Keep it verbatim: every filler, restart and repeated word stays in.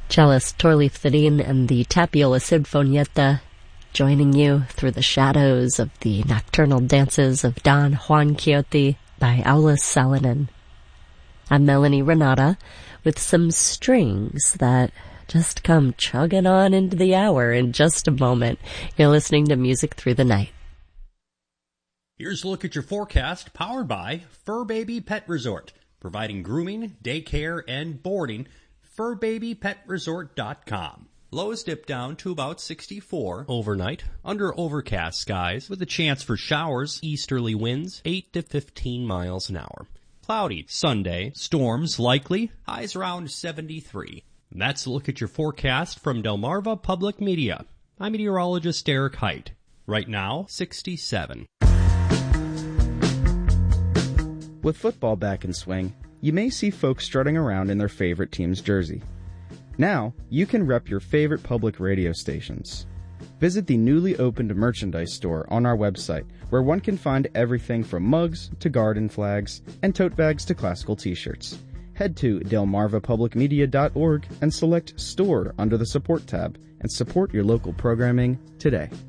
Cellist Torleif Thedin and the Tapiola Sinfonietta, joining you through the shadows of the nocturnal dances of Don Juan Quixote by Aulis Salonen. I'm Melanie Renata with some strings that just come chugging on into the hour in just a moment. You're listening to Music Through the Night. Here's a look at your forecast, powered by Fur Baby Pet Resort, providing grooming, daycare, and boarding. fur baby pet resort dot com. Lows dip down to about sixty-four overnight, under overcast skies, with a chance for showers, easterly winds, eight to fifteen miles an hour. Cloudy Sunday, storms likely, highs around seventy-three. That's a look at your forecast from Delmarva Public Media. I'm meteorologist Eric Height. Right now, sixty-seven. With football back in swing, you may see folks strutting around in their favorite team's jersey. Now, you can rep your favorite public radio stations. Visit the newly opened merchandise store on our website, where one can find everything from mugs to garden flags and tote bags to classical t-shirts. Head to delmarva public media dot org and select Store under the Support tab and support your local programming today.